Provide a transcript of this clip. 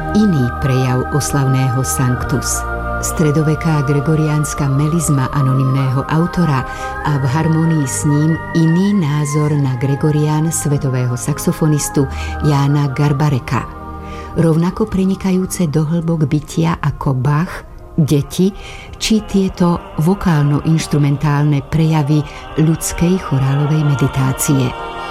iný prejav oslavného Sanctus. Stredoveká gregoriánska melizma anonymného autora a v harmonii s ním iný názor na Gregorián svetového saxofonistu Jána Garbareka. Rovnako prenikajúce do hĺbok bytia ako Bach, deti, či tieto vokálno-inštrumentálne prejavy ľudskej chorálovej meditácie.